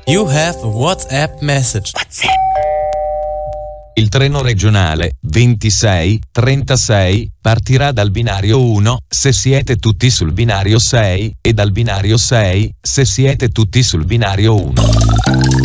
You have a WhatsApp message. Il treno regionale 2636 partirà dal binario 1 se siete tutti sul binario 6 e dal binario 6 se siete tutti sul binario 1.